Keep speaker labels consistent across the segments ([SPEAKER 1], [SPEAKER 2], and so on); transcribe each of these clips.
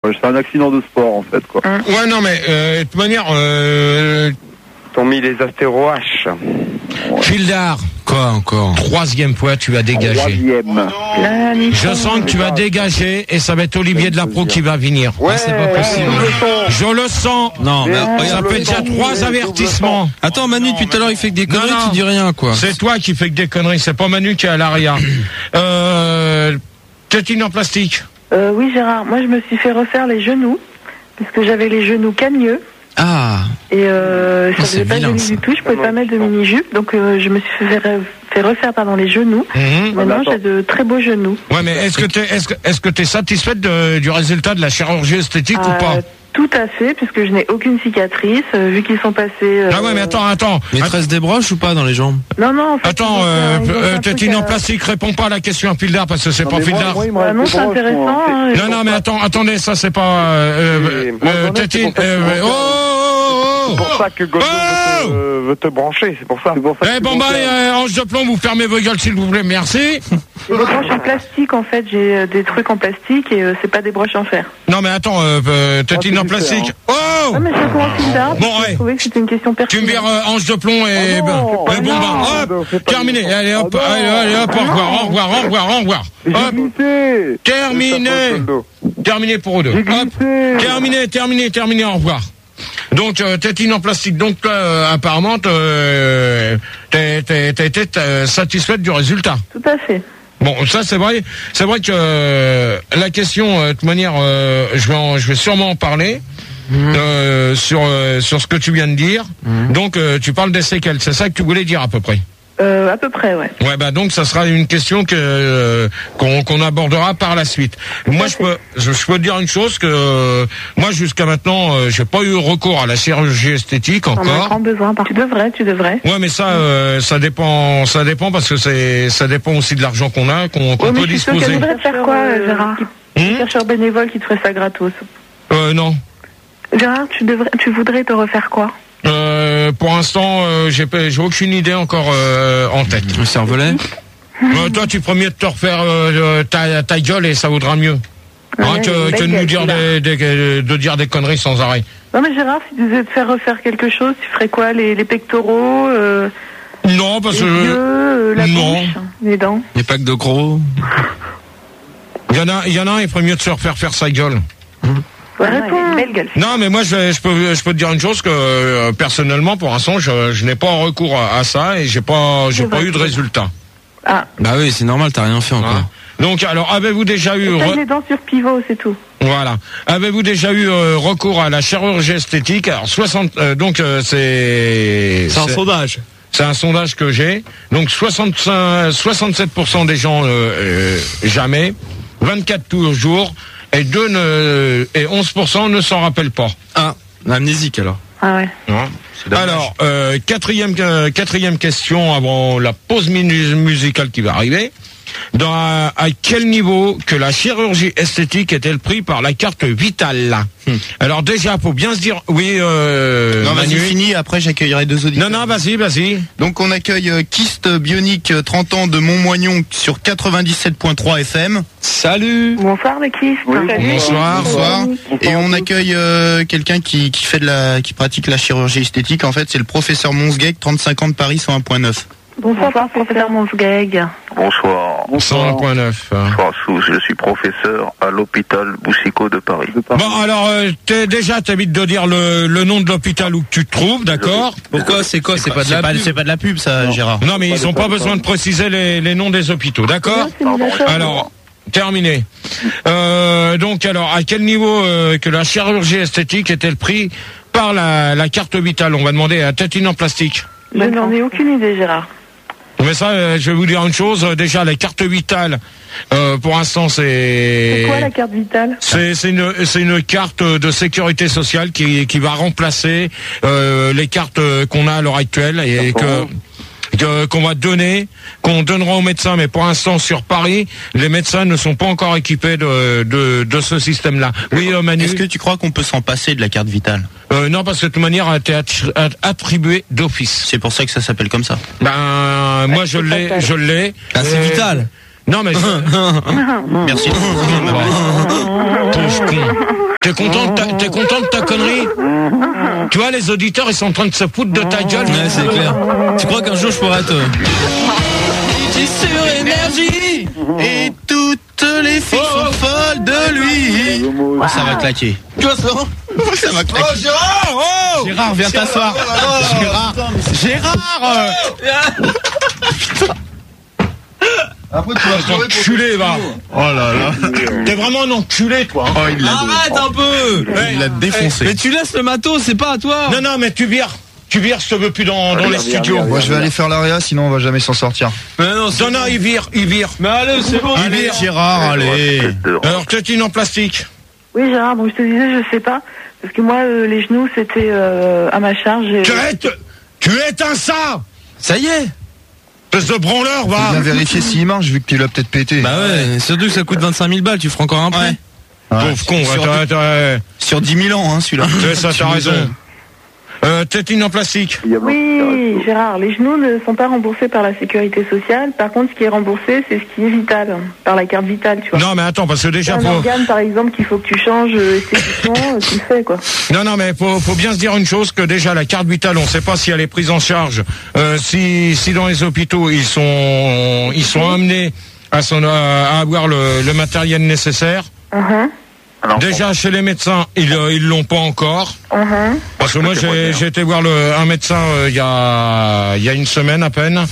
[SPEAKER 1] C'est un accident de sport, en fait, quoi.
[SPEAKER 2] Ouais, non, mais de toute manière...
[SPEAKER 3] T'ont mis les astéro H.
[SPEAKER 2] Fildar.
[SPEAKER 4] Quoi encore?
[SPEAKER 2] 3e fois, tu vas dégager.
[SPEAKER 1] 3e.
[SPEAKER 2] Je sens que tu vas dégager et ça va être Olivier Delapro qui va venir.
[SPEAKER 3] Ouais,
[SPEAKER 2] c'est pas possible. Je le sens.
[SPEAKER 4] Non, mais
[SPEAKER 2] Ça fait déjà 3 avertissements.
[SPEAKER 4] Attends, Manu, depuis tout à l'heure, il fait que des conneries, tu dis rien, quoi.
[SPEAKER 2] C'est toi qui fais que des conneries, c'est pas Manu qui est à l'arrière. Tétine en plastique.
[SPEAKER 5] Oui, Gérard, moi je me suis fait refaire les genoux, parce que j'avais les genoux cagneux.
[SPEAKER 4] Ah.
[SPEAKER 5] Et ça
[SPEAKER 4] c'est
[SPEAKER 5] faisait pas
[SPEAKER 4] vilain,
[SPEAKER 5] joli
[SPEAKER 4] ça.
[SPEAKER 5] du tout, je pouvais pas mettre de mini-jupe, donc je me suis fait refaire les genoux. Maintenant j'ai de très beaux genoux.
[SPEAKER 2] Ouais, mais est-ce que t'es satisfaite du résultat de la chirurgie esthétique ou pas?
[SPEAKER 5] Tout à fait, puisque je n'ai aucune cicatrice, vu qu'ils sont passés...
[SPEAKER 2] Ah ouais, mais attends.
[SPEAKER 4] Maîtresse des broches ou pas dans les jambes?
[SPEAKER 5] Non, en fait...
[SPEAKER 2] Attends, Tétine en plastique, réponds pas à la question à Fildar, parce que c'est pas Fildar.
[SPEAKER 5] non, c'est intéressant.
[SPEAKER 2] Non, mais attendez, ça c'est pas... Tétine...
[SPEAKER 3] C'est pour ça que Godot veut te brancher, c'est pour ça.
[SPEAKER 2] Eh bon, Ange de plomb, vous fermez vos gueules s'il vous plaît, merci.
[SPEAKER 5] Des broches en plastique, en fait, j'ai des trucs en plastique et c'est pas des broches en fer.
[SPEAKER 2] Non, mais attends, Tétine en plastique. Oh!
[SPEAKER 5] Ouais, mais c'est pour un Fildar.
[SPEAKER 2] Bon, ouais.
[SPEAKER 5] Je trouvais que c'était une question
[SPEAKER 2] Tu me
[SPEAKER 5] pertinente.
[SPEAKER 2] vires Ange de plomb et... hop, terminé. Allez, hop, au revoir. Hop, terminé pour eux deux. Hop, terminé, au revoir. Donc, tétine en plastique. Donc, apparemment, t'as été satisfaite du résultat.
[SPEAKER 5] Tout à fait.
[SPEAKER 2] Bon, ça c'est vrai que la question, de toute manière, je vais sûrement en parler sur ce que tu viens de dire. Donc, tu parles des séquelles. C'est ça que tu voulais dire à peu près.
[SPEAKER 5] À peu près, ouais.
[SPEAKER 2] Ouais, bah donc ça sera une question qu'on abordera par la suite. Moi, je peux te dire une chose que moi jusqu'à maintenant, j'ai pas eu recours à la chirurgie esthétique encore.
[SPEAKER 5] On a grand besoin. Tu devrais.
[SPEAKER 2] Ouais, mais ça dépend parce que ça dépend aussi de l'argent qu'on a, qu'on peut disposer.
[SPEAKER 5] Tu voudrais faire quoi, Gérard? Chercheur bénévole qui te ferait ça gratos.
[SPEAKER 2] Non.
[SPEAKER 5] Gérard, tu voudrais te refaire quoi?
[SPEAKER 2] Pour l'instant, j'ai aucune idée encore en tête.
[SPEAKER 4] Le cervelet.
[SPEAKER 2] Toi, tu promets de te refaire ta gueule et ça vaudra mieux. Que de nous dire de dire des conneries sans arrêt.
[SPEAKER 5] Non mais Gérard, si tu devais te faire refaire quelque chose, tu ferais quoi? Les pectoraux,
[SPEAKER 2] non, parce
[SPEAKER 5] les yeux, la bouche, les dents.
[SPEAKER 4] Les packs de gros.
[SPEAKER 2] Il y en a un, il ferait mieux de se refaire faire sa gueule. Non, mais moi je peux te dire une chose que personnellement pour l'instant je n'ai pas recours à ça et j'ai pas eu de résultat.
[SPEAKER 5] Ah.
[SPEAKER 4] Bah oui, c'est normal, t'as rien fait encore.
[SPEAKER 2] Voilà. Donc alors avez-vous déjà eu
[SPEAKER 5] les dents sur pivot, c'est tout.
[SPEAKER 2] Voilà. Avez-vous déjà eu recours à la chirurgie esthétique? Alors 60 c'est
[SPEAKER 4] un sondage.
[SPEAKER 2] C'est un sondage que j'ai. Donc 67% des gens jamais, 24 toujours. Et 11% ne s'en rappellent pas.
[SPEAKER 4] Ah, amnésique alors.
[SPEAKER 5] Ah ouais.
[SPEAKER 2] Alors, quatrième question avant la pause musicale qui va arriver. À quel niveau que la chirurgie esthétique est-elle prise par la carte vitale? Alors déjà, faut bien se dire, oui.
[SPEAKER 6] Non, vas-y,
[SPEAKER 2] Manu.
[SPEAKER 6] fini. Après, j'accueillerai 2 auditeurs.
[SPEAKER 2] Non, vas-y.
[SPEAKER 6] Donc, on accueille Kyste Bionique, 30 ans de Montmoignon sur 97.3 FM.
[SPEAKER 4] Salut.
[SPEAKER 5] Bonsoir les Kyste.
[SPEAKER 2] Bonsoir.
[SPEAKER 6] Et on accueille quelqu'un qui pratique la chirurgie esthétique. En fait, c'est le professeur Monsguec, 35 ans de Paris, 101.9.
[SPEAKER 5] Bonsoir, professeur Monsguec.
[SPEAKER 3] Bonsoir.
[SPEAKER 2] 101.9.
[SPEAKER 3] Bonsoir, je suis professeur à l'hôpital Boussicot de Paris.
[SPEAKER 2] Bon, alors, t'habites de dire le nom de l'hôpital où tu te trouves, d'accord?
[SPEAKER 6] Pourquoi? C'est quoi? C'est pas de la pub, ça, non. Gérard.
[SPEAKER 2] Non, mais ils n'ont pas besoin de préciser les noms des hôpitaux, d'accord? Alors, terminé. Donc, alors, à quel niveau que la chirurgie esthétique est-elle prise par la carte vitale? On va demander à Tétine en plastique.
[SPEAKER 5] Je n'en ai aucune idée, Gérard.
[SPEAKER 2] Mais ça, je vais vous dire une chose. Déjà, la carte vitale, pour l'instant,
[SPEAKER 5] C'est quoi la carte vitale?
[SPEAKER 2] C'est une carte de sécurité sociale qui va remplacer les cartes qu'on a à l'heure actuelle et qu'on va qu'on donnera aux médecins, mais pour l'instant sur Paris, les médecins ne sont pas encore équipés de ce système-là. Oui, Manu.
[SPEAKER 6] Est-ce que tu crois qu'on peut s'en passer de la carte vitale?
[SPEAKER 2] Non, parce que de toute manière, elle a été attribuée d'office.
[SPEAKER 6] C'est pour ça que ça s'appelle comme ça.
[SPEAKER 2] Moi je l'ai.
[SPEAKER 4] Ah, c'est vital.
[SPEAKER 2] Non mais
[SPEAKER 6] Merci.
[SPEAKER 2] Pauvre con. T'es content de ta connerie? Tu vois, les auditeurs, ils sont en train de se foutre de ta gueule.
[SPEAKER 4] Ouais, c'est clair. Tu crois qu'un jour je pourrais être sur énergie
[SPEAKER 6] Et toutes les filles sont folles de lui. Oh, ça va claquer.
[SPEAKER 4] Tu vois ça?
[SPEAKER 6] Ça va claquer.
[SPEAKER 4] Oh Gérard! Oh
[SPEAKER 6] Gérard, viens t'asseoir. Gérard.
[SPEAKER 2] Après, tu vas t'enculer, va.
[SPEAKER 6] Oh là là.
[SPEAKER 2] T'es vraiment un enculé, toi.
[SPEAKER 6] Oh, il l'a
[SPEAKER 4] Arrête un peu!
[SPEAKER 6] Il l'a défoncé.
[SPEAKER 4] Mais tu laisses le matos, c'est pas à toi!
[SPEAKER 2] Non, mais tu vires. Tu vires, je te veux plus dans les studios.
[SPEAKER 7] Moi, je vais aller faire l'AREA, sinon on va jamais s'en sortir.
[SPEAKER 4] Mais non,
[SPEAKER 2] Non, il vire.
[SPEAKER 4] Mais allez, c'est bon!
[SPEAKER 6] Allez, Gérard, allez.
[SPEAKER 2] Alors, tétine en plastique.
[SPEAKER 5] Oui, Gérard, donc je te disais, je sais pas. Parce que moi, les genoux, c'était à ma charge.
[SPEAKER 2] Tu éteins ça!
[SPEAKER 4] Ça y est!
[SPEAKER 2] Espèce de branleur, va!
[SPEAKER 7] Faut bien vérifier s'il marche, vu que tu l'as peut-être pété.
[SPEAKER 4] Bah ouais, surtout que ça coûte 25 000 balles, tu feras encore un prêt.
[SPEAKER 2] Pauvre con,
[SPEAKER 6] Sur 10 000 ans, hein, celui-là.
[SPEAKER 2] ça, t'as raison. Tétine en plastique.
[SPEAKER 5] Oui, Gérard, les genoux ne sont pas remboursés par la sécurité sociale. Par contre, ce qui est remboursé, c'est ce qui est vital, par la carte vitale, tu vois.
[SPEAKER 2] Non, mais attends, parce que déjà,
[SPEAKER 5] un organe, par exemple, qu'il faut que tu changes esthétiquement, tu le fais, quoi.
[SPEAKER 2] Non, mais faut bien se dire une chose, que déjà, la carte vitale, on sait pas si elle est prise en charge, si dans les hôpitaux, ils sont amenés à avoir le matériel nécessaire. Déjà chez les médecins, ils l'ont pas encore. Parce que moi j'ai été voir un médecin il y a une semaine à peine.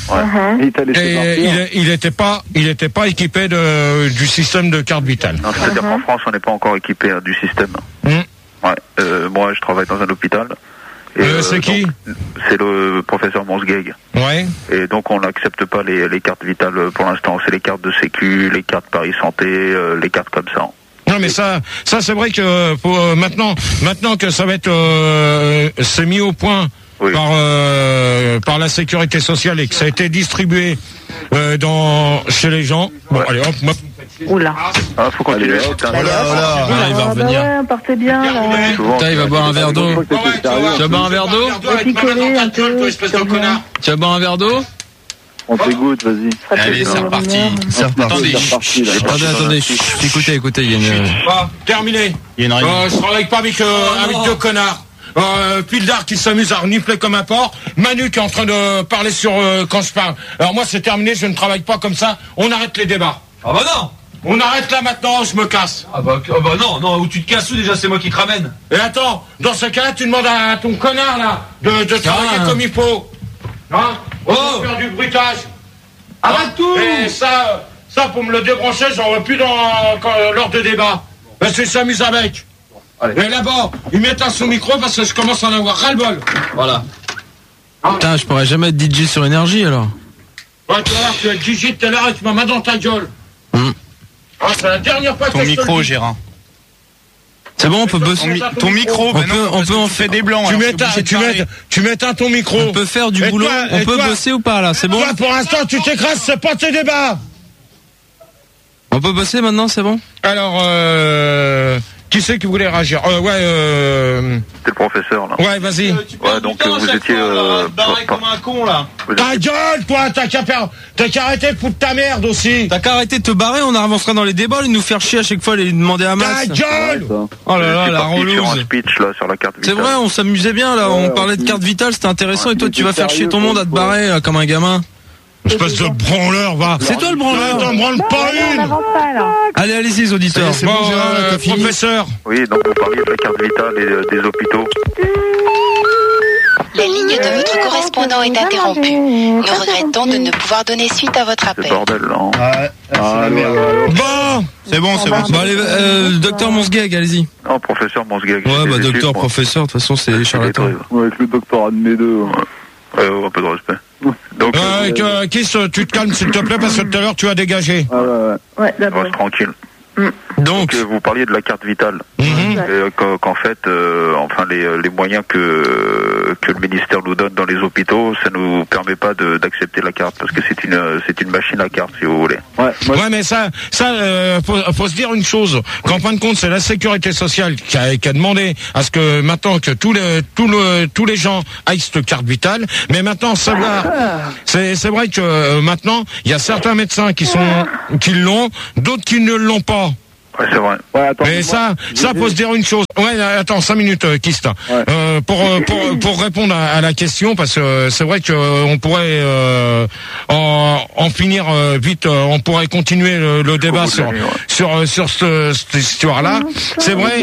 [SPEAKER 2] Et il était pas équipé du système de carte vitale.
[SPEAKER 3] Non, c'est-à-dire qu'en France, on n'est pas encore équipé du système. Ouais. Moi, je travaille dans un hôpital.
[SPEAKER 2] C'est qui?
[SPEAKER 3] C'est le professeur Monsgeg.
[SPEAKER 2] Ouais.
[SPEAKER 3] Et donc on n'accepte pas les cartes vitales pour l'instant. C'est les cartes de sécu, les cartes Paris Santé, les cartes comme ça.
[SPEAKER 2] Non, mais ça c'est vrai que maintenant que ça va être c'est mis au point par la sécurité sociale et que ça a été distribué chez les gens. Bon, allez hop.
[SPEAKER 5] Oula.
[SPEAKER 3] Faut continuer.
[SPEAKER 4] Il va revenir.
[SPEAKER 5] Ouais, partez bien, là.
[SPEAKER 4] Putain, il va boire un verre d'eau. Tu vas boire un verre d'eau?
[SPEAKER 5] Picoler un peu.
[SPEAKER 2] Espèce de connard.
[SPEAKER 4] Tu vas boire un verre d'eau?
[SPEAKER 3] On t'écoute, vas-y.
[SPEAKER 6] Allez, c'est reparti.
[SPEAKER 4] Attendez. Écoutez, il y a une...
[SPEAKER 2] Terminé.
[SPEAKER 6] Il y a une réunion.
[SPEAKER 2] Je travaille pas avec deux connards. Pildar qui s'amuse à renifler comme un porc. Manu qui est en train de parler quand je parle. Alors moi c'est terminé, je ne travaille pas comme ça. On arrête les débats.
[SPEAKER 4] Ah bah non!
[SPEAKER 2] On arrête là maintenant, je me casse.
[SPEAKER 4] Ah bah non, où tu te casses où déjà, c'est moi qui te ramène.
[SPEAKER 2] Et attends, dans ce cas-là, tu demandes à ton connard là de travailler comme il faut. Hein? On faire du bruitage.
[SPEAKER 4] Arrête tout!
[SPEAKER 2] Et ça pour me le débrancher, j'en veux plus lors de débat. Parce qu'il s'amuse avec. Allez. Et là-bas, ils mettent un sous-micro parce que je commence à en avoir ras-le-bol.
[SPEAKER 4] Voilà. Putain, je pourrais jamais être DJ sur énergie alors.
[SPEAKER 2] Ouais, tu vas voir, tu vas être DJ tout à l'heure et tu m'as main dans ta gueule. C'est la dernière fois que
[SPEAKER 6] Ton
[SPEAKER 2] je te
[SPEAKER 6] micro,
[SPEAKER 2] le dis.
[SPEAKER 6] Gérard.
[SPEAKER 4] C'est bon, on peut bosser.
[SPEAKER 6] Ton micro,
[SPEAKER 4] on peut en faire
[SPEAKER 6] des blancs.
[SPEAKER 2] Tu m'éteins ton micro.
[SPEAKER 4] On peut faire du
[SPEAKER 2] Et
[SPEAKER 4] boulot.
[SPEAKER 2] toi,
[SPEAKER 4] On
[SPEAKER 2] et
[SPEAKER 4] peut
[SPEAKER 2] toi,
[SPEAKER 4] bosser ou pas là? C'est bon?
[SPEAKER 2] Toi, pour l'instant, tu t'écrases, c'est pas tes débats.
[SPEAKER 4] On peut bosser maintenant, c'est bon?
[SPEAKER 2] Alors, qui c'est qui voulait réagir?
[SPEAKER 3] C'est le professeur, là.
[SPEAKER 2] Ouais, vas-y.
[SPEAKER 3] Ouais, donc vous étiez...
[SPEAKER 4] barré comme un con là.
[SPEAKER 2] Ta gueule, toi, t'as qu'à arrêter de foutre ta merde aussi.
[SPEAKER 4] T'as qu'à arrêter de te barrer, on avancera dans les débats, de nous faire chier à chaque fois, les demander à
[SPEAKER 2] Ta
[SPEAKER 4] Max.
[SPEAKER 2] gueule.
[SPEAKER 4] Oh là là, la
[SPEAKER 3] sur un
[SPEAKER 4] relouse.
[SPEAKER 3] speech, là, sur la carte
[SPEAKER 4] C'est
[SPEAKER 3] vitale.
[SPEAKER 4] vrai, on s'amusait bien là, on parlait de carte vitale, c'était intéressant, et toi tu vas faire chier ton monde à te barrer là, comme un gamin.
[SPEAKER 2] Espèce de branleur, va.
[SPEAKER 4] C'est toi le branleur.
[SPEAKER 2] T'en branles pas
[SPEAKER 5] On
[SPEAKER 2] une.
[SPEAKER 5] n'avance pas, là.
[SPEAKER 4] Allez, les auditeurs.
[SPEAKER 7] C'est bon, Gérard, là, t'as fini.
[SPEAKER 2] Professeur.
[SPEAKER 3] Oui, donc vous parliez de la carte vitale et des hôpitaux.
[SPEAKER 8] La ligne de votre correspondant est interrompue. Nous regrettons de ne pouvoir donner suite à votre
[SPEAKER 3] C'est
[SPEAKER 8] appel.
[SPEAKER 3] bordel, là.
[SPEAKER 2] Bon.
[SPEAKER 6] C'est bon.
[SPEAKER 4] Bon allez, docteur Monsgeg, allez-y.
[SPEAKER 3] Non, professeur Monsgeg.
[SPEAKER 4] Ouais, bah docteur, professeur, de toute façon c'est charlatan.
[SPEAKER 3] Avec le doctorat de mes deux. Un peu de respect. Donc,
[SPEAKER 2] Kiss, tu te calmes s'il te plaît parce que tout à l'heure tu as dégagé.
[SPEAKER 5] Ouais, d'abord.
[SPEAKER 3] reste tranquille.
[SPEAKER 4] Donc,
[SPEAKER 3] vous parliez de la carte vitale. Qu'en fait, enfin les moyens que le ministère nous donne dans les hôpitaux, ça nous permet pas d'accepter la carte parce que c'est une machine à carte si vous voulez.
[SPEAKER 2] Ouais, mais ça, faut se dire une chose. Qu'en fin de compte, c'est la sécurité sociale qui a demandé à ce que maintenant que tous les gens aillent cette carte vitale. Mais maintenant, savoir, c'est vrai que maintenant, il y a certains médecins qui l'ont, d'autres qui ne l'ont pas.
[SPEAKER 3] Ouais, c'est vrai.
[SPEAKER 1] Ouais, attends,
[SPEAKER 2] Mais ça faut se dire une chose. Ouais, attends, 5 minutes, Kist.
[SPEAKER 1] Ouais.
[SPEAKER 2] Pour répondre à la question, parce que c'est vrai que on pourrait en finir vite. On pourrait continuer le débat sur cette histoire-là. C'est vrai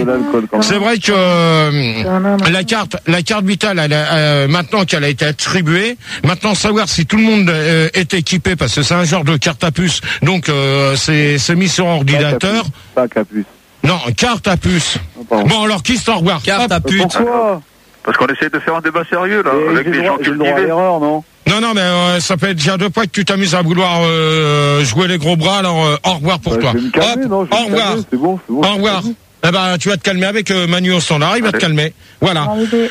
[SPEAKER 2] que la carte vitale, maintenant qu'elle a été attribuée, maintenant savoir si tout le monde est équipé, parce que c'est un genre de carte à puce. Donc c'est mis sur ordinateur.
[SPEAKER 1] Pas qu'à puce.
[SPEAKER 2] Non, carte à puce. Bon, alors qui au revoir.
[SPEAKER 4] Carte à pute.
[SPEAKER 1] Pourquoi?
[SPEAKER 3] Parce qu'on essaie de faire un débat sérieux, là, avec les gens
[SPEAKER 1] j'ai le droit à
[SPEAKER 3] cultivés.
[SPEAKER 1] l'erreur, non?
[SPEAKER 2] Non, mais ça fait déjà 2 fois que tu t'amuses à vouloir jouer les gros bras, alors au revoir pour toi.
[SPEAKER 1] Je vais me calmer, non,
[SPEAKER 2] au revoir.
[SPEAKER 1] C'est bon.
[SPEAKER 2] Au revoir. Eh ben, tu vas te calmer avec Manu au standard, il va te calmer. Voilà.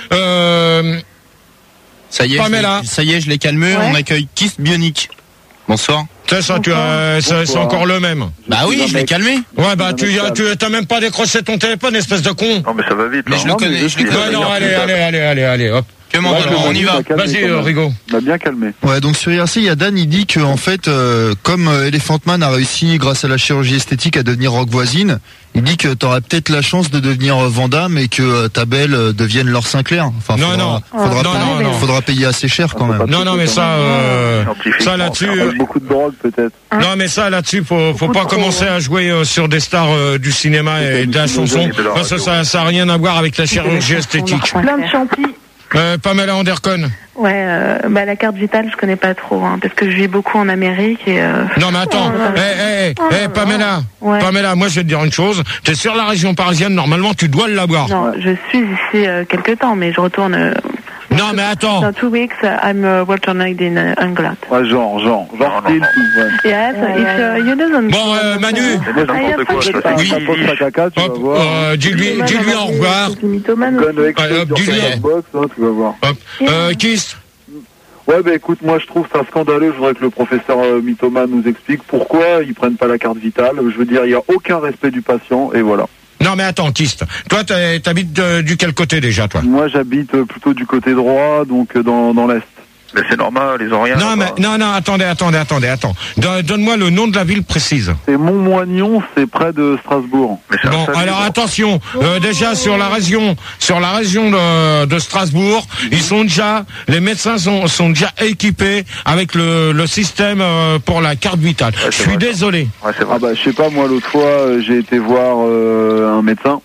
[SPEAKER 6] Ça y est,
[SPEAKER 2] Pamela.
[SPEAKER 6] je l'ai calmé. On accueille Kist Bionic. Bonsoir.
[SPEAKER 2] C'est ça, c'est encore le même.
[SPEAKER 6] Bah oui, je l'ai calmé.
[SPEAKER 2] Ouais, bah tu t'as même pas décroché ton téléphone, espèce de con.
[SPEAKER 3] Non, mais ça va vite, là.
[SPEAKER 6] Mais je le connais.
[SPEAKER 2] Ouais, non, allez, hop.
[SPEAKER 6] On y va.
[SPEAKER 2] Vas-y, Rigo.
[SPEAKER 1] On a bien calmé.
[SPEAKER 7] Ouais, donc sur IRC, il y a Dan, il dit que en fait, comme Elephant Man a réussi grâce à la chirurgie esthétique à devenir Rock Voisine, il dit que t'auras peut-être la chance de devenir Van Damme et que ta belle devienne Laure Sinclair. Enfin, faudra payer assez cher quand même.
[SPEAKER 2] Non, mais ça là-dessus.
[SPEAKER 1] Beaucoup de drogue peut-être.
[SPEAKER 2] Non, mais ça là-dessus, faut pas commencer à jouer sur des stars du cinéma et de la chanson, parce que ça a rien à voir avec la chirurgie esthétique.
[SPEAKER 5] Plein de champis.
[SPEAKER 2] Pamela Anderson.
[SPEAKER 5] Ouais, la carte vitale, je connais pas trop, parce que je vis beaucoup en Amérique et.
[SPEAKER 2] Non, mais attends, Pamela,
[SPEAKER 5] Ouais.
[SPEAKER 2] Pamela, moi je vais te dire une chose. T'es sur la région parisienne, normalement tu dois l'avoir.
[SPEAKER 5] Non, je suis ici quelque temps, mais je retourne.
[SPEAKER 2] Non, mais attends.
[SPEAKER 5] In 2 weeks, I'm returning in England.
[SPEAKER 1] Ouais, genre style, tout, ouais.
[SPEAKER 5] Yes, if you doesn't.
[SPEAKER 2] Bon, Manu.
[SPEAKER 1] Oui. Caca, tu vas voir.
[SPEAKER 2] Dis-lui au revoir.
[SPEAKER 1] Dis-lui box, tu vas voir.
[SPEAKER 2] Kiss.
[SPEAKER 1] Ouais, bah écoute, moi je trouve ça scandaleux. Je voudrais que le professeur Mythomane nous explique pourquoi ils prennent pas la carte vitale. Je veux dire, il y a aucun respect du patient, et voilà.
[SPEAKER 2] Non, mais attends, Kist. Toi, t'habites du quel côté déjà, toi?
[SPEAKER 1] Moi, j'habite plutôt du côté droit, donc dans l'est.
[SPEAKER 3] Mais c'est normal, ils ont rien.
[SPEAKER 2] Non, attendez. Donne-moi le nom de la ville précise.
[SPEAKER 1] C'est Montmoignon, c'est près de Strasbourg.
[SPEAKER 2] Bon, alors attention, déjà sur la région de Strasbourg, les médecins sont déjà équipés avec le système pour la carte vitale.
[SPEAKER 3] Ouais,
[SPEAKER 2] je suis désolé.
[SPEAKER 3] Ouais, c'est vrai.
[SPEAKER 1] Ah bah je sais pas, moi l'autre fois j'ai été voir un médecin.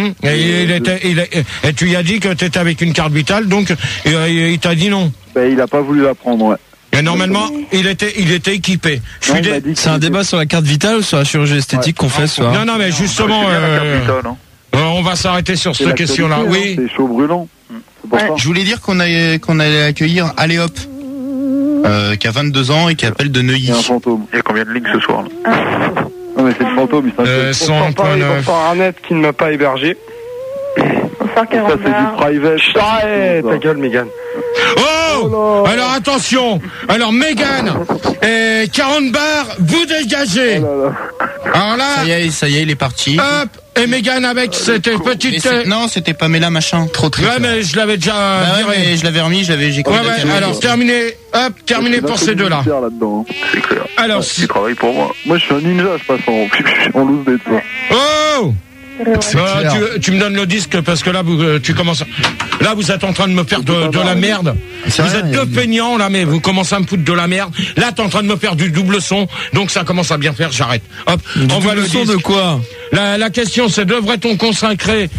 [SPEAKER 2] Et tu lui as dit que tu étais avec une carte vitale, donc il t'a dit non.
[SPEAKER 1] Ben, il a pas voulu la prendre, ouais.
[SPEAKER 2] Et normalement, il était équipé.
[SPEAKER 4] C'est un débat sur la carte vitale ou sur la chirurgie esthétique qu'on fait ce soir?
[SPEAKER 2] Non, mais justement, on va s'arrêter sur cette question-là. Oui.
[SPEAKER 1] C'est chaud brûlant. C'est pour ça.
[SPEAKER 6] Je voulais dire qu'on allait accueillir Aléop, qui a 22 ans et qui appelle de Neuilly.
[SPEAKER 1] Il y a un fantôme.
[SPEAKER 3] Il y a combien de lignes ce soir, là?
[SPEAKER 1] Non, mais c'est le fantôme, il s'inquiète.
[SPEAKER 9] Bonsoir Arnett qui ne m'a pas hébergé.
[SPEAKER 5] Bonsoir
[SPEAKER 1] Ça, c'est du private.
[SPEAKER 9] Arrête ta gueule, Mégane.
[SPEAKER 2] Oh, alors attention. Alors Mégane et 40 bars, vous dégagez. Alors là,
[SPEAKER 6] Ça y est, il est parti.
[SPEAKER 2] hop, et Mégane avec cette petite.
[SPEAKER 6] Non, c'était Pamela machin. Trop triste.
[SPEAKER 2] Ouais, mais je l'avais déjà viré.
[SPEAKER 6] Mais je l'avais remis, j'ai
[SPEAKER 2] alors terminé pour ces deux-là.
[SPEAKER 3] C'est clair.
[SPEAKER 2] Alors,
[SPEAKER 3] tu travailles pour moi.
[SPEAKER 1] Moi, je suis un ninja, je passe en loose day, tu vois.
[SPEAKER 2] Oh, tu me donnes le disque parce que là tu commences. Là vous êtes en train de me faire de la merde. Vous êtes deux peignants là, mais vous commencez à me foutre de la merde. Là t'es en train de me faire du double son, donc ça commence à bien faire. J'arrête. Hop, on voit le
[SPEAKER 4] son
[SPEAKER 2] disque.
[SPEAKER 4] de quoi?
[SPEAKER 2] La question c'est devrait-on consacrer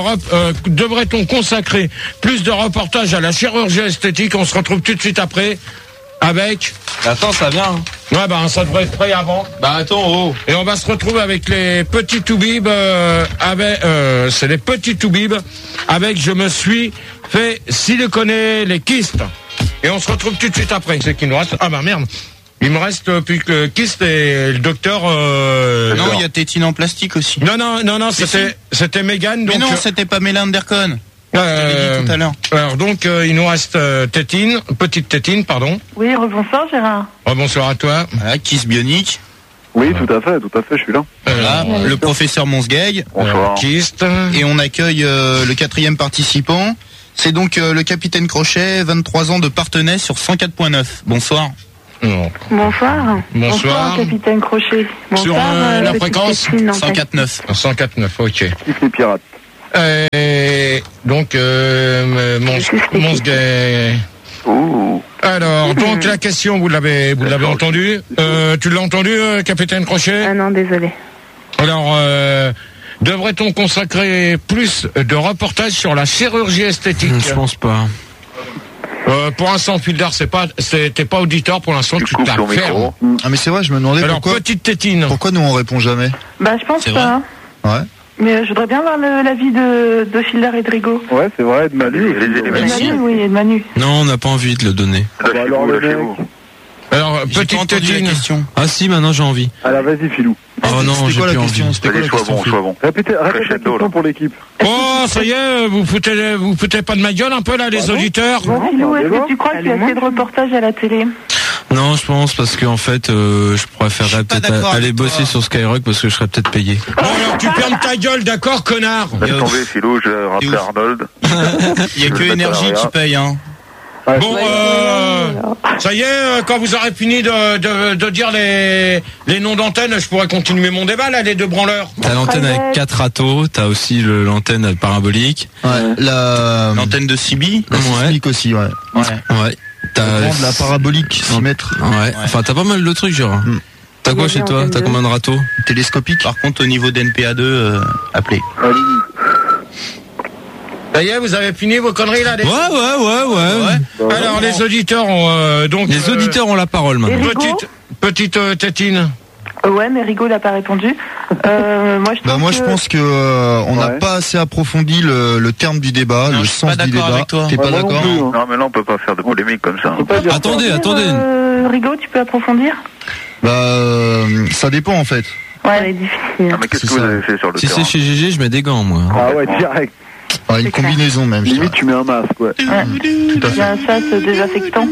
[SPEAKER 2] plus de reportages à la chirurgie esthétique? On se retrouve tout de suite après. Avec.
[SPEAKER 4] Attends, ça vient.
[SPEAKER 2] Ouais, bah, ça devrait être prêt avant.
[SPEAKER 4] Bah, attends,
[SPEAKER 2] Et on va se retrouver avec les petits toubibs, c'est les petits toubibs, avec je me suis fait siliconer les kystes. Et on se retrouve tout de suite après. C'est qu'il nous reste. Ah, bah, merde. Il me reste plus que kyste et le docteur,
[SPEAKER 6] non, il y a tétine en plastique aussi.
[SPEAKER 2] Non, c'était Mégane.
[SPEAKER 6] Mais non, c'était Pamela Anderson. Tout à l'heure.
[SPEAKER 2] Alors donc il nous reste petite tétine, pardon.
[SPEAKER 5] Oui, rebonsoir Gérard.
[SPEAKER 2] Bonsoir à toi.
[SPEAKER 6] Voilà, Kiss Bionic.
[SPEAKER 1] Oui, tout à fait, je suis là.
[SPEAKER 6] Voilà, le professeur Monsgeg.
[SPEAKER 3] Bonsoir.
[SPEAKER 2] Kist.
[SPEAKER 6] Et on accueille le 4e participant. C'est donc le capitaine Crochet, 23 ans de Parthenay sur 104.9. Bonsoir.
[SPEAKER 2] Non.
[SPEAKER 5] Bonsoir.
[SPEAKER 2] Bonsoir.
[SPEAKER 5] Capitaine Crochet. Bonsoir.
[SPEAKER 2] Sur la
[SPEAKER 5] petite
[SPEAKER 2] fréquence
[SPEAKER 5] Christine,
[SPEAKER 6] 104.9.
[SPEAKER 2] 104.9, ok.
[SPEAKER 1] Kiff les pirates.
[SPEAKER 2] Donc, Monsgay. Alors, donc la question, vous l'avez entendue. Tu l'as entendue, Capitaine Crochet?
[SPEAKER 5] Ah non, désolé.
[SPEAKER 2] Alors, devrait-on consacrer plus de reportages sur la chirurgie esthétique?
[SPEAKER 4] Je pense pas.
[SPEAKER 2] Pour l'instant, Fildar, t'es pas auditeur pour l'instant, tu te la fermes.
[SPEAKER 7] Ah mais c'est vrai, je me demandais
[SPEAKER 2] Alors, petite tétine.
[SPEAKER 7] Pourquoi nous on répond jamais?
[SPEAKER 5] Bah, je pense pas.
[SPEAKER 7] Ouais.
[SPEAKER 5] Mais je voudrais bien voir l'avis de Fildar et de Rigaud.
[SPEAKER 1] Ouais, c'est vrai, de Manu.
[SPEAKER 5] Et de Manu, oui, et de Manu.
[SPEAKER 4] Non, on n'a pas envie de le donner.
[SPEAKER 1] Alors, le mec.
[SPEAKER 2] Alors, petite tétine.
[SPEAKER 4] Ah si, maintenant j'ai envie.
[SPEAKER 1] Alors, vas-y, Filou.
[SPEAKER 4] Oh non, j'ai plus envie.
[SPEAKER 7] C'était quoi la question?
[SPEAKER 3] Sois bon.
[SPEAKER 1] Répète la question pour l'équipe.
[SPEAKER 2] Oh, ça y est, vous foutez pas de ma gueule un peu là, les auditeurs?
[SPEAKER 5] Bon, Filou, est-ce que tu crois qu'il y a assez de reportages à la télé?
[SPEAKER 4] Non, je pense parce qu'en fait, je préférerais peut-être aller bosser sur Skyrock parce que je serais peut-être payé.
[SPEAKER 2] Bon, alors tu fermes ta gueule, d'accord, connard?
[SPEAKER 3] Laisse tomber, Philou, je vais rappeler Arnold.
[SPEAKER 6] Il y a que Énergie qui paye, hein.
[SPEAKER 2] Bon, ça y est, quand vous aurez fini de dire les noms d'antenne, je pourrais continuer mon débat là, les deux branleurs.
[SPEAKER 4] T'as l'antenne avec 4 râteaux, t'as aussi l'antenne parabolique.
[SPEAKER 7] Ouais,
[SPEAKER 6] L'antenne de Sibi.
[SPEAKER 7] la sismique aussi, ouais.
[SPEAKER 4] Ouais. T'as
[SPEAKER 7] la parabolique, 6 mètres.
[SPEAKER 4] Ouais. Enfin, t'as pas mal de trucs, Gérard. T'as quoi chez toi? T'as combien de râteaux?
[SPEAKER 7] Télescopique.
[SPEAKER 6] Par contre, au niveau d'NPA2, appelez.
[SPEAKER 2] Ça y est, vous avez fini vos conneries là?
[SPEAKER 4] Ouais.
[SPEAKER 2] Alors les auditeurs ont donc...
[SPEAKER 4] Les auditeurs ont la parole maintenant.
[SPEAKER 2] Petite tétine.
[SPEAKER 5] Ouais, mais Rigaud n'a pas répondu. Moi,
[SPEAKER 7] je pense que on n'a pas assez approfondi le terme du débat, le sens du débat. T'es pas d'accord?
[SPEAKER 3] Non, mais là, on peut pas faire de polémique comme ça.
[SPEAKER 4] Attendez.
[SPEAKER 5] Rigaud, tu peux approfondir?
[SPEAKER 7] Ça dépend en fait.
[SPEAKER 5] Ouais, elle est difficile.
[SPEAKER 3] Ah, mais qu'est-ce que vous avez fait sur le
[SPEAKER 4] Si
[SPEAKER 3] terrain?
[SPEAKER 4] c'est chez GG, je mets des gants, moi.
[SPEAKER 1] Ah ouais, direct.
[SPEAKER 7] Une combinaison même.
[SPEAKER 1] Limite, tu mets un masque, ouais.
[SPEAKER 5] Il y a un sas désaffectant.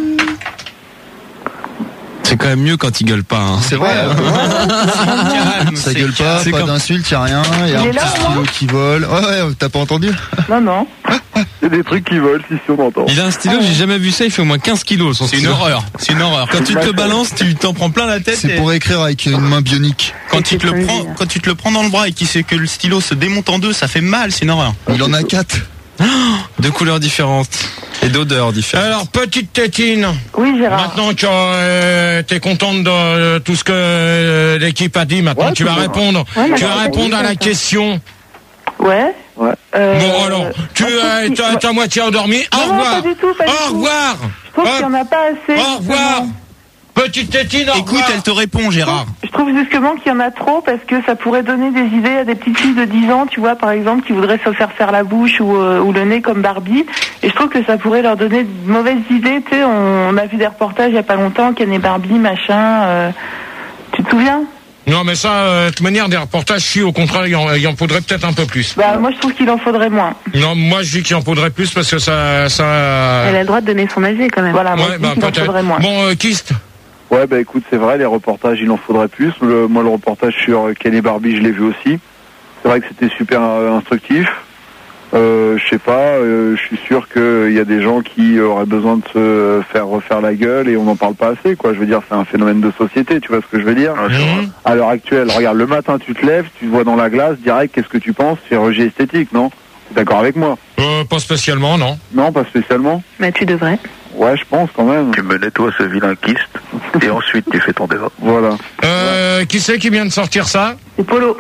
[SPEAKER 4] C'est quand même mieux quand il gueule pas. Hein.
[SPEAKER 7] C'est vrai. Ça gueule pas, pas d'insultes, y'a rien. Il y a un petit stylo qui vole. Ouais, t'as pas entendu?
[SPEAKER 5] Non.
[SPEAKER 1] Il y a des trucs qui volent, si on entend.
[SPEAKER 4] Il a un stylo, j'ai jamais vu ça, il fait au moins 15 kilos. C'est une horreur. Quand tu te le balances, tu t'en prends plein la tête.
[SPEAKER 7] C'est pour écrire avec une main bionique.
[SPEAKER 6] Quand tu te le prends dans le bras et qu'il sait que le stylo se démonte en deux, ça fait mal, c'est une horreur.
[SPEAKER 7] Il en a 4.
[SPEAKER 4] De couleurs différentes et d'odeurs différentes.
[SPEAKER 2] Alors, petite tétine.
[SPEAKER 5] Oui, Gérard.
[SPEAKER 2] Maintenant que t'es contente de tout ce que l'équipe a dit, maintenant tu vas répondre. Tu vas répondre à la question.
[SPEAKER 5] Ouais.
[SPEAKER 1] Ouais.
[SPEAKER 2] Bon, alors, tu es à moitié endormi. Au revoir.
[SPEAKER 5] Non, pas du tout, pas du tout.
[SPEAKER 2] Au revoir.
[SPEAKER 5] Je trouve qu'il n'y en a pas assez.
[SPEAKER 2] Au revoir. Petite tétine, au
[SPEAKER 6] Écoute, elle te répond, Gérard.
[SPEAKER 5] Je trouve justement qu'il y en a trop parce que ça pourrait donner des idées à des petites filles de 10 ans, tu vois, par exemple, qui voudraient se faire la bouche ou le nez comme Barbie. Et je trouve que ça pourrait leur donner de mauvaises idées. Tu sais, on a vu des reportages il n'y a pas longtemps, Ken et Barbie, machin. Tu te souviens?
[SPEAKER 2] Non, mais ça, de toute manière, des reportages, si, au contraire, il en faudrait peut-être un peu plus.
[SPEAKER 5] Bah, moi, je trouve qu'il en faudrait moins.
[SPEAKER 2] Non, moi, je dis qu'il en faudrait plus parce que ça...
[SPEAKER 5] Elle a le droit de donner son avis, quand même. Voilà, moi, je dis qu'il en faudrait moins.
[SPEAKER 2] Bon, Kist.
[SPEAKER 1] Ouais, bah écoute, c'est vrai, les reportages, il en faudrait plus. Moi, le reportage sur Ken et Barbie, je l'ai vu aussi. C'est vrai que c'était super instructif. Je sais pas, je suis sûr qu'il y a des gens qui auraient besoin de se faire refaire la gueule et on n'en parle pas assez, quoi. Je veux dire, c'est un phénomène de société, tu vois ce que je veux dire? À l'heure actuelle, regarde, le matin, tu te lèves, tu te vois dans la glace, direct, qu'est-ce que tu penses? Chirurgie esthétique, non? T'es d'accord avec moi?
[SPEAKER 2] Pas spécialement, non.
[SPEAKER 1] Non, pas spécialement.
[SPEAKER 5] Mais tu devrais.
[SPEAKER 1] Ouais, je pense quand même.
[SPEAKER 3] Tu me nettoies ce vilain kyste et ensuite tu fais ton débat.
[SPEAKER 1] Voilà.
[SPEAKER 2] Qui c'est qui vient de sortir ça?
[SPEAKER 5] C'est Polo.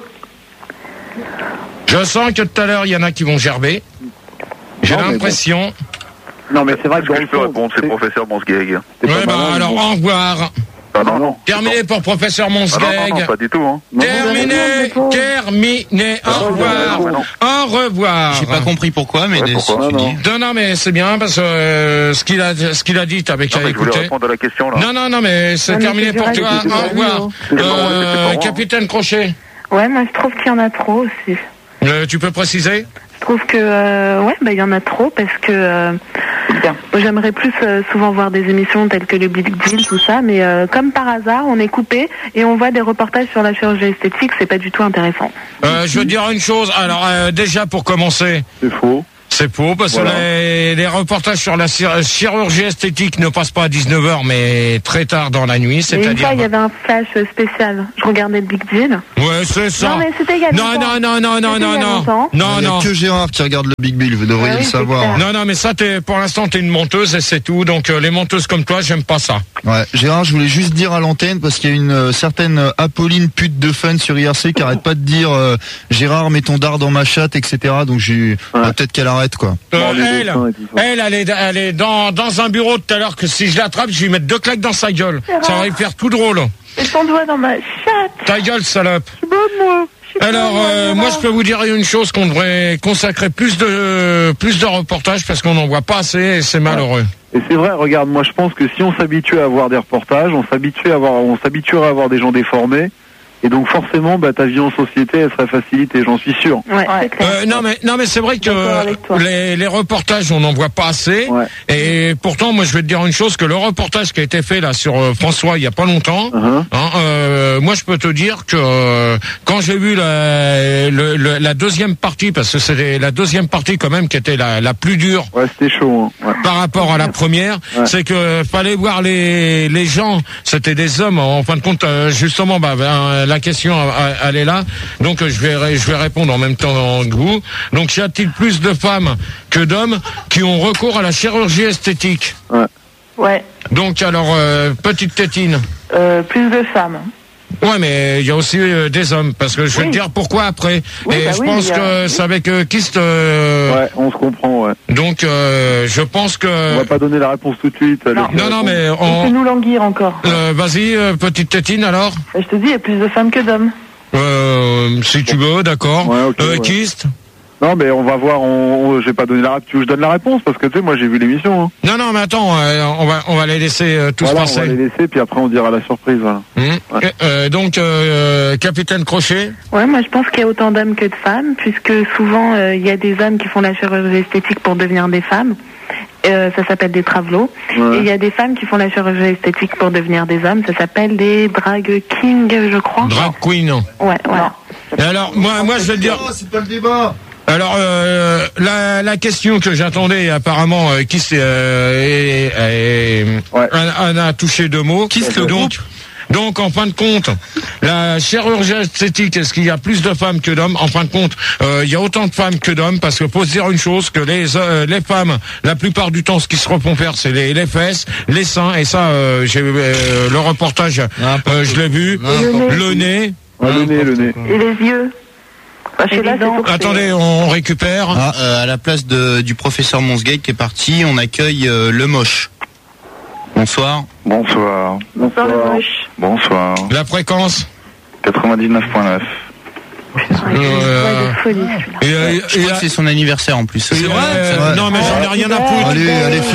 [SPEAKER 2] Je sens que tout à l'heure, il y en a qui vont gerber. J'ai l'impression...
[SPEAKER 1] Non, mais c'est vrai que
[SPEAKER 3] je peux répondre, c'est professeur Monsgeg.
[SPEAKER 2] Ouais, bah alors, au revoir.
[SPEAKER 3] Ah non.
[SPEAKER 2] Terminé pour professeur Monsgeg.
[SPEAKER 3] Non, pas du tout. Hein.
[SPEAKER 2] Terminé. Au revoir. Au revoir.
[SPEAKER 6] J'ai pas compris pourquoi, mais
[SPEAKER 2] Non, mais c'est bien parce que ce qu'il a dit, t'avais qu'à écouter.
[SPEAKER 3] Je voulais répondre à la question là.
[SPEAKER 2] Non, mais c'est terminé pour toi. Au revoir. Capitaine Crochet.
[SPEAKER 5] Ouais, moi je trouve qu'il y en a trop aussi.
[SPEAKER 2] Tu peux préciser?
[SPEAKER 5] Je trouve que il y en a trop parce que j'aimerais plus souvent voir des émissions telles que le Big Deal, tout ça, mais comme par hasard, on est coupé et on voit des reportages sur la chirurgie esthétique, c'est pas du tout intéressant.
[SPEAKER 2] Je veux dire une chose. Alors déjà pour commencer,
[SPEAKER 1] c'est faux.
[SPEAKER 2] C'est faux, parce que les reportages sur la chirurgie esthétique ne passent pas à 19h, mais très tard dans la nuit,
[SPEAKER 5] Et
[SPEAKER 2] c'est-à-dire...
[SPEAKER 5] une fois, il y avait un flash spécial. Je regardais le Big Deal.
[SPEAKER 2] Ouais, c'est ça.
[SPEAKER 5] Non, mais c'était il y a longtemps.
[SPEAKER 7] Il y a que Gérard qui regarde le Big Bill, vous devriez le savoir.
[SPEAKER 2] Non, mais ça, pour l'instant, t'es une menteuse et c'est tout. Donc, les menteuses comme toi, j'aime pas ça.
[SPEAKER 7] Ouais, Gérard, je voulais juste dire à l'antenne, parce qu'il y a une certaine Apolline pute de fun sur IRC qui arrête pas de dire Gérard, mets ton dard dans ma chatte, etc. Donc peut-être qu'elle arrête, quoi.
[SPEAKER 2] Elle est dans un bureau tout à l'heure, que si je l'attrape, je vais lui mettre 2 claques dans sa gueule. Ça va lui faire tout drôle.
[SPEAKER 5] Et ton doigt dans ma chatte.
[SPEAKER 2] Ta gueule, salope.
[SPEAKER 5] Moi.
[SPEAKER 2] Alors, moi, je peux vous dire une chose, qu'on devrait consacrer plus de reportages, parce qu'on n'en voit pas assez, et c'est malheureux.
[SPEAKER 1] Et c'est vrai, regarde, moi je pense que si on s'habituait à avoir des reportages, on s'habituerait à avoir des gens déformés. Et donc forcément, ta vie en société, elle serait facilitée, j'en suis sûr.
[SPEAKER 5] Ouais, c'est clair.
[SPEAKER 2] Non mais c'est vrai que les reportages, on n'en voit pas assez. Ouais. Et pourtant, moi, je vais te dire une chose, que le reportage qui a été fait là sur François il y a pas longtemps, moi, je peux te dire que quand j'ai vu la deuxième partie, parce que c'est la deuxième partie quand même qui était la plus dure.
[SPEAKER 1] Ouais, c'était chaud. Hein. Ouais.
[SPEAKER 2] Par rapport à la première, c'est que fallait voir les gens. C'était des hommes. En fin de compte, justement, la question, elle est là. Donc, je vais répondre en même temps que vous. Donc, y a-t-il plus de femmes que d'hommes qui ont recours à la chirurgie esthétique?
[SPEAKER 5] Ouais.
[SPEAKER 2] Donc, alors, petite tétine.
[SPEAKER 5] Plus de femmes.
[SPEAKER 2] Ouais, mais il y a aussi des hommes, parce que je vais te dire pourquoi après.
[SPEAKER 5] Oui,
[SPEAKER 2] et je pense que c'est avec Kist.
[SPEAKER 1] Ouais, on se comprend, ouais.
[SPEAKER 2] Donc, je pense que.
[SPEAKER 1] On va pas donner la réponse tout de suite.
[SPEAKER 2] Non, mais
[SPEAKER 5] on peut nous languir encore.
[SPEAKER 2] Vas-y, petite tétine alors.
[SPEAKER 5] Je te dis, il y a plus de femmes que d'hommes.
[SPEAKER 2] Si tu veux, d'accord.
[SPEAKER 1] Ouais, okay,
[SPEAKER 2] Kist.
[SPEAKER 1] Non, mais on va voir, je vais pas donner la réponse. Tu veux que je donne la réponse? Parce que tu sais, moi j'ai vu l'émission. Hein.
[SPEAKER 2] Non, mais attends, on va les laisser tous passer.
[SPEAKER 1] On va les laisser, puis après on dira la surprise, voilà.
[SPEAKER 2] Donc, Capitaine Crochet?
[SPEAKER 5] Ouais, moi je pense qu'il y a autant d'hommes que de femmes, puisque souvent il y a des hommes qui font la chirurgie esthétique pour devenir des femmes. Ça s'appelle des travelots. Ouais. Et il y a des femmes qui font la chirurgie esthétique pour devenir des hommes. Ça s'appelle des drag kings, je crois.
[SPEAKER 2] Drag queen.
[SPEAKER 5] Ouais, voilà.
[SPEAKER 2] Et alors, moi je vais te dire...
[SPEAKER 7] C'est pas le débat.
[SPEAKER 2] Alors, la question que j'attendais, apparemment, on a touché 2 mots. Donc, en fin de compte, la chirurgie esthétique, est-ce qu'il y a plus de femmes que d'hommes? En fin de compte, il y a autant de femmes que d'hommes, parce que faut se dire une chose, que les femmes, la plupart du temps, ce qu'ils se refont faire, c'est les fesses, les seins, et ça, j'ai le reportage, je l'ai vu, le nez.
[SPEAKER 1] Le nez.
[SPEAKER 5] Et les yeux.
[SPEAKER 2] Attendez, on récupère.
[SPEAKER 6] À la place du professeur Monsgate qui est parti, on accueille le moche. Bonsoir.
[SPEAKER 3] Bonsoir.
[SPEAKER 5] Bonsoir le moche.
[SPEAKER 3] Bonsoir.
[SPEAKER 2] La fréquence
[SPEAKER 3] 99.9.
[SPEAKER 6] Je crois que c'est son anniversaire en plus.
[SPEAKER 2] C'est vrai? Non, mais j'en ai rien à foutre.
[SPEAKER 7] Allez,